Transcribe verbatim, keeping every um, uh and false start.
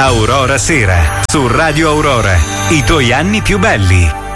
Aurora Sera, su Radio Aurora. I tuoi anni più belli.